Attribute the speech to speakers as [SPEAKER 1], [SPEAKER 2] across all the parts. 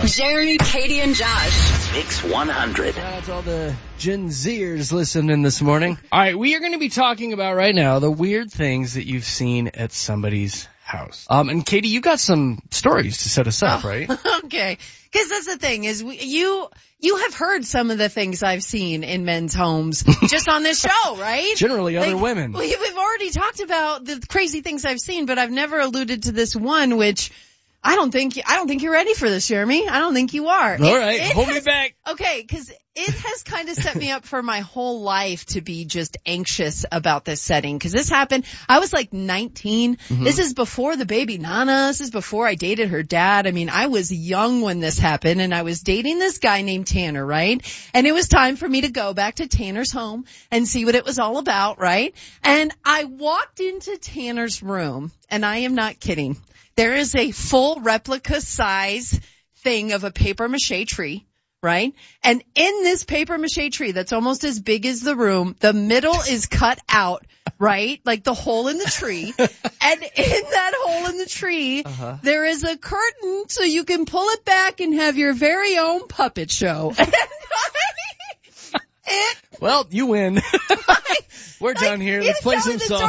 [SPEAKER 1] Jeremy, Katie, and Josh.
[SPEAKER 2] Mix 100.
[SPEAKER 3] That's all the Gen Zers listening this morning. All right, we are going to be talking about right now the weird things that you've seen at somebody's house. And Katie, you got some stories to set us up, right?
[SPEAKER 4] Okay. Because that's the thing is you have heard some of the things I've seen in men's homes just on this show, right?
[SPEAKER 3] Generally other women.
[SPEAKER 4] We've already talked about the crazy things I've seen, but I've never alluded to this one, which I don't think you're ready for this, Jeremy. I don't think you are.
[SPEAKER 3] All right. Hold me back.
[SPEAKER 4] Okay. Cause it has kind of set me up for my whole life to be just anxious about this setting. Cause this happened. I was like 19. Mm-hmm. This is before the baby Nana. This is before I dated her dad. I mean, I was young when this happened and I was dating this guy named Tanner, right? And it was time for me to go back to Tanner's home and see what it was all about, right? And I walked into Tanner's room and I am not kidding. There is a full replica size thing of a paper mache tree, right? And in this paper mache tree that's almost as big as the room, the middle is cut out, right? Like the hole in the tree. And in that hole in the tree, there is a curtain so you can pull it back and have your very own puppet show.
[SPEAKER 3] Well, you win. We're done here. Let's play some songs.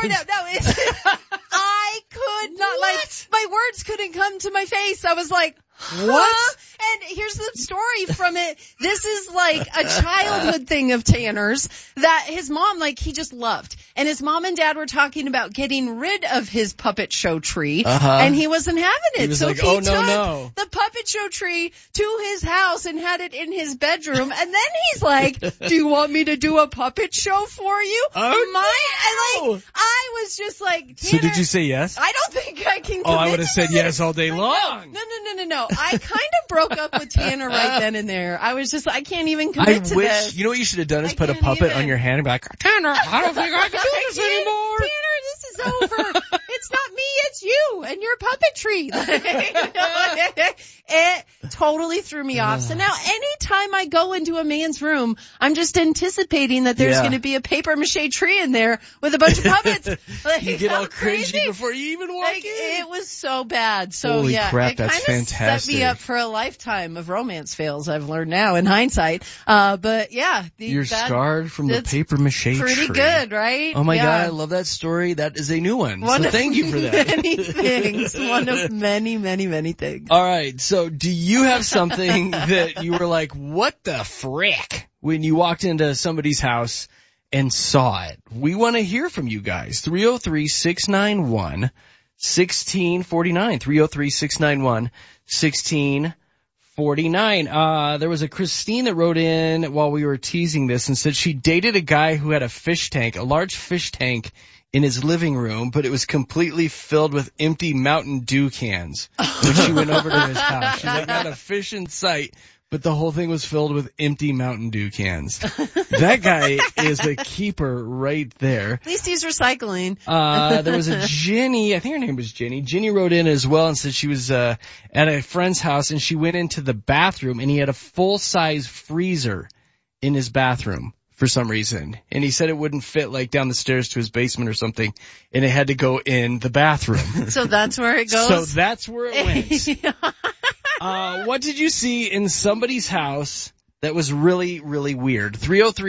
[SPEAKER 3] I could not, my words couldn't come to my face. I was like, what? And here's the story from it. This is like a childhood thing of Tanner's that his mom, he just loved. And his mom and dad were talking about getting rid of his puppet show tree. And he wasn't having it. He was
[SPEAKER 4] so
[SPEAKER 3] like,
[SPEAKER 4] he
[SPEAKER 3] oh,
[SPEAKER 4] took the puppet show tree to his house and had it in his bedroom. And then he's like, do you want me to do a puppet show for you?
[SPEAKER 3] Oh,
[SPEAKER 4] I was just like, Tanner,
[SPEAKER 3] so did you say yes?
[SPEAKER 4] I don't think I can.
[SPEAKER 3] Oh, I would have said yes all day long.
[SPEAKER 4] No. I kind of broke up with Tanner right then and there. I was just, I can't even commit to this.
[SPEAKER 3] You know what you should have done is put a puppet on your hand and be like, Tanner, I don't think I can do this anymore.
[SPEAKER 4] Tanner, this is over. It's not me, it's you and your puppetry. It totally threw me off. So now anytime I go into a man's room, I'm just anticipating that there's going to be a paper mache tree in there with a bunch of puppets.
[SPEAKER 3] You get all crazy before you even walk in.
[SPEAKER 4] It was so bad. So
[SPEAKER 3] holy crap,
[SPEAKER 4] it
[SPEAKER 3] that's fantastic.
[SPEAKER 4] Set me up for a lifetime of romance fails, I've learned now in hindsight. But yeah.
[SPEAKER 3] You're scarred from the paper mache tree.
[SPEAKER 4] Pretty good, right?
[SPEAKER 3] Oh my God, I love that story. That is a new one. So thank you for that.
[SPEAKER 4] Many things. One of many, many, many things.
[SPEAKER 3] All right. So do you have something that you were like, what the frick, when you walked into somebody's house and saw it? We want to hear from you guys. 303-691-1649. 303-691-1649. There was a Christine that wrote in while we were teasing this and said she dated a guy who had a large fish tank in his living room, but it was completely filled with empty Mountain Dew cans when she went over to his house. She's like, not a fish in sight, but the whole thing was filled with empty Mountain Dew cans. That guy is a keeper right there.
[SPEAKER 4] At least he's recycling.
[SPEAKER 3] There was a Jenny, I think her name was Jenny. Jenny wrote in as well and said she was at a friend's house and she went into the bathroom and he had a full-size freezer in his bathroom for some reason. And he said it wouldn't fit down the stairs to his basement or something, and it had to go in the bathroom.
[SPEAKER 4] So that's where it goes?
[SPEAKER 3] So that's where it went. What did you see in somebody's house that was really, really weird?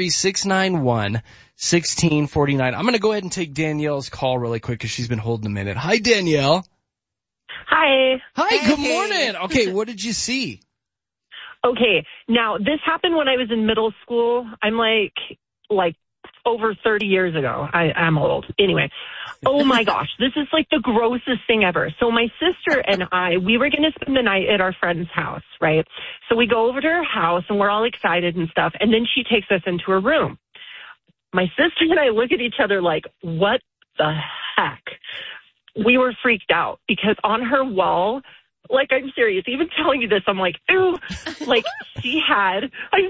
[SPEAKER 3] 303-691-1649. I'm going to go ahead and take Danielle's call really quick because she's been holding a minute. Hi, Danielle.
[SPEAKER 5] Hi.
[SPEAKER 3] Hi, good morning. Okay, what did you see?
[SPEAKER 5] Okay, now this happened when I was in middle school. I'm like over 30 years ago. I'm old. Anyway, oh my gosh, this is the grossest thing ever. So my sister and we were going to spend the night at our friend's house, right? So we go over to her house and we're all excited and stuff. And then she takes us into her room. My sister and I look at each other like, what the heck? We were freaked out because on her wall, I'm serious. Even telling you this, I'm like, ew. She had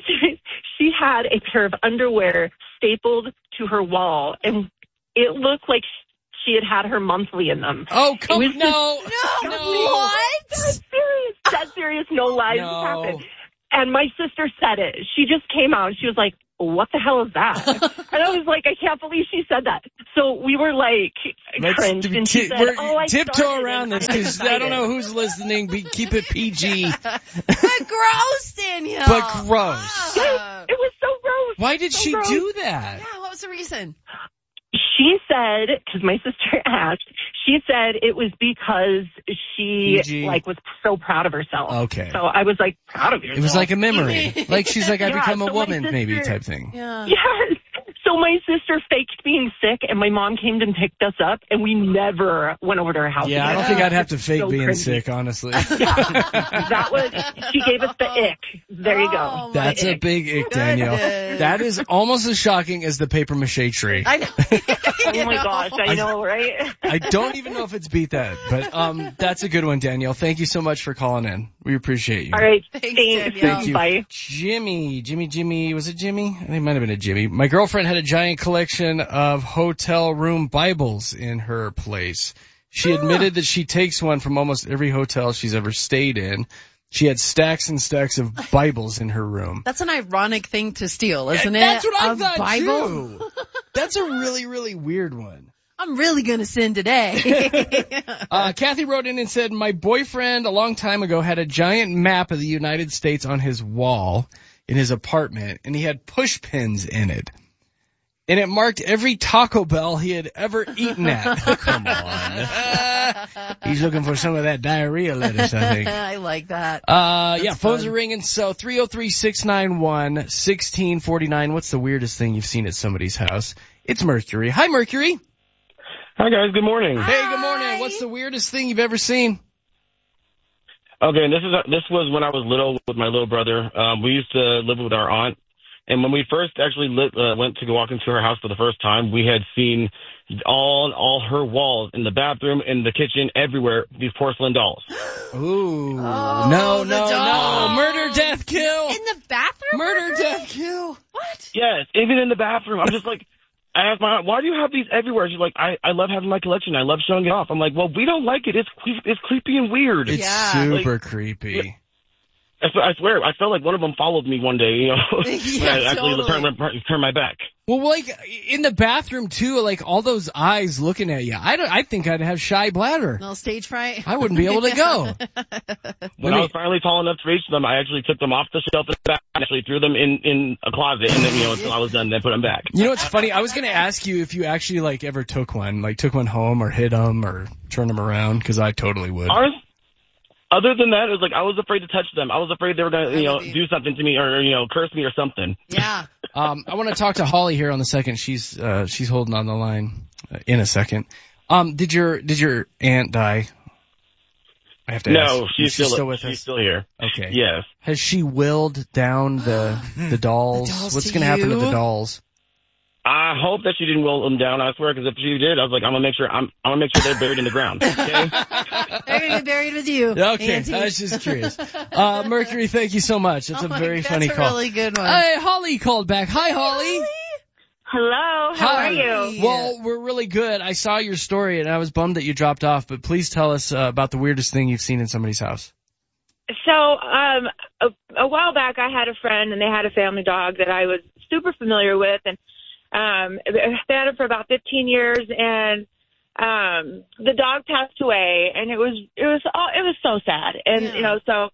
[SPEAKER 5] a pair of underwear stapled to her wall, and it looked like she had her monthly in them.
[SPEAKER 3] Oh, come on.
[SPEAKER 4] No.
[SPEAKER 5] What? That's serious. No lies. This happened. And my sister said it. She just came out. She was like, what the hell is that? And I was like, I can't believe she said that. So we were like, cringed. And she said, I
[SPEAKER 2] tiptoe around this because I don't know who's listening. Keep it PG.
[SPEAKER 4] But gross, Danielle.
[SPEAKER 2] But gross.
[SPEAKER 5] It was so gross.
[SPEAKER 2] Why did she do that?
[SPEAKER 4] Yeah, what was the reason?
[SPEAKER 5] She said, because my sister asked, she said it was because she was so proud of herself.
[SPEAKER 2] Okay.
[SPEAKER 5] So I was like, proud of yourself.
[SPEAKER 2] It was like a memory. Like she's like, I become a woman, maybe type thing.
[SPEAKER 4] Yeah.
[SPEAKER 5] Yes. So my sister faked being sick, and my mom came and picked us up, and we never went over to her house.
[SPEAKER 2] Yeah,
[SPEAKER 5] again.
[SPEAKER 2] I don't think I'd have to fake
[SPEAKER 5] so
[SPEAKER 2] being
[SPEAKER 5] cringy.
[SPEAKER 2] sick, honestly.
[SPEAKER 5] She gave us the ick. There you go.
[SPEAKER 2] That's a big ick, Danielle. That is almost as shocking as the paper mache tree.
[SPEAKER 4] I know.
[SPEAKER 5] Oh my gosh, I know, right?
[SPEAKER 2] I don't even know if it's beat that, but that's a good one, Danielle. Thank you so much for calling in. We appreciate you.
[SPEAKER 5] All right,
[SPEAKER 4] Thanks.
[SPEAKER 2] Thank you.
[SPEAKER 5] Bye.
[SPEAKER 2] Jimmy, was it Jimmy? I think it might have been a Jimmy. My girlfriend had a giant collection of hotel room Bibles in her place. She admitted that she takes one from almost every hotel she's ever stayed in. She had stacks and stacks of Bibles in her room.
[SPEAKER 4] That's an ironic thing to steal, isn't it?
[SPEAKER 2] That's what I
[SPEAKER 4] A
[SPEAKER 2] thought,
[SPEAKER 4] Bible?
[SPEAKER 2] too. That's a really, really weird one.
[SPEAKER 4] I'm really going to sin today.
[SPEAKER 2] Kathy wrote in and said, my boyfriend a long time ago had a giant map of the United States on his wall in his apartment, and he had push pins in it. And it marked every Taco Bell he had ever eaten at. Come on. He's looking for some of that diarrhea lettuce, I think.
[SPEAKER 4] I like that.
[SPEAKER 2] Phones are ringing. So 303-691-1649. What's the weirdest thing you've seen at somebody's house? It's Mercury. Hi, Mercury.
[SPEAKER 6] Hi, guys. Good morning.
[SPEAKER 2] Hey, good morning. What's the weirdest thing you've ever seen?
[SPEAKER 6] Okay, and this was when I was little with my little brother. We used to live with our aunt. And when we first actually went to go walk into her house for the first time, we had seen all her walls in the bathroom, in the kitchen, everywhere, these porcelain dolls.
[SPEAKER 2] Ooh.
[SPEAKER 4] Oh,
[SPEAKER 2] No. Murder, death, kill.
[SPEAKER 4] In the bathroom?
[SPEAKER 2] Murder, death, kill.
[SPEAKER 4] What?
[SPEAKER 6] Yes, even in the bathroom. I'm just like, I asked my aunt, why do you have these everywhere? She's like, I love having my collection. I love showing it off. I'm like, well, we don't like it. It's creepy and weird.
[SPEAKER 2] It's super creepy.
[SPEAKER 6] I swear, I felt like one of them followed me one day, you know,
[SPEAKER 4] Yeah,
[SPEAKER 6] when I actually turned my back.
[SPEAKER 2] Well, like, in the bathroom, too, like, all those eyes looking at you. I think I'd have shy bladder.
[SPEAKER 4] No stage fright?
[SPEAKER 2] I wouldn't be able to go.
[SPEAKER 6] When I was finally tall enough to reach them, I actually took them off the shelf and back and actually threw them in a closet, and then, you know, until I was done, then put them back.
[SPEAKER 2] You know what's funny? I was going to ask you if you actually, like, ever took one home or hit them or turned them around, because I totally would.
[SPEAKER 6] Other than that, it was like I was afraid to touch them. I was afraid they were going to, you know, do something to me or, you know, curse me or something.
[SPEAKER 4] Yeah.
[SPEAKER 2] I want to talk to Holly here on the second. She's holding on the line in a second. Did your aunt die? I have to ask.
[SPEAKER 6] No, she's still with us. She's still here.
[SPEAKER 2] Okay.
[SPEAKER 6] Yes.
[SPEAKER 2] Has she willed down the dolls? What's going to happen to the dolls?
[SPEAKER 6] I hope that she didn't will them down. I swear, because if she did, I was like, I'm gonna make sure they're buried in the ground. Okay.
[SPEAKER 4] They're gonna be buried with you.
[SPEAKER 2] Okay,
[SPEAKER 4] Auntie.
[SPEAKER 2] I was just curious. Mercury, thank you so much. It's a very funny call.
[SPEAKER 4] That's a really good one.
[SPEAKER 2] Hey, Holly called back. Hi, Holly.
[SPEAKER 5] Hello, how are you?
[SPEAKER 2] Well, we're really good. I saw your story and I was bummed that you dropped off, but please tell us about the weirdest thing you've seen in somebody's house.
[SPEAKER 7] So, a while back I had a friend and they had a family dog that I was super familiar with, and they had it for about 15 years, and the dog passed away, and it was so sad. And you know, so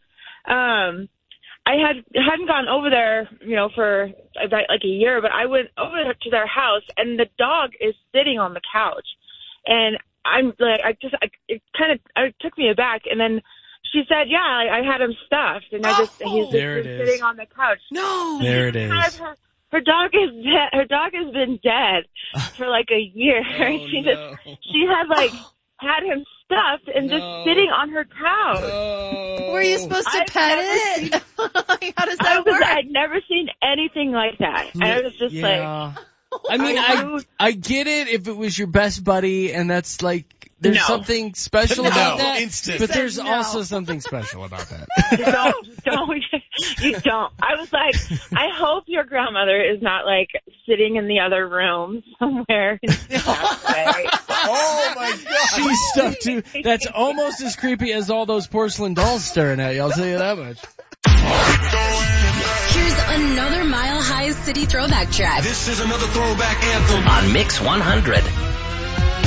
[SPEAKER 7] I hadn't gone over there, you know, for about like a year, but I went over to their house, and the dog is sitting on the couch, and I'm like, it took me aback, and then she said, yeah, I had him stuffed, and he's sitting on the couch.
[SPEAKER 4] No,
[SPEAKER 2] there it is.
[SPEAKER 7] Her dog is dead. Her dog has been dead for like a year. She had like had him stuffed and just sitting on her couch.
[SPEAKER 4] Were you supposed to pet it? How does that work?
[SPEAKER 7] I'd never seen anything like that. And I was just like,
[SPEAKER 2] I mean, I get it if it was your best buddy, and that's like, there's something special about that.
[SPEAKER 8] Instant.
[SPEAKER 2] But there's also something special about that.
[SPEAKER 7] You don't. I was like, I hope your grandmother is not like sitting in the other room somewhere.
[SPEAKER 8] Oh my God.
[SPEAKER 2] She's stuffed too. That's almost as creepy as all those porcelain dolls staring at you, I'll tell you that much.
[SPEAKER 1] Here's another Mile High City throwback track.
[SPEAKER 8] This is another throwback anthem
[SPEAKER 9] on Mix 100.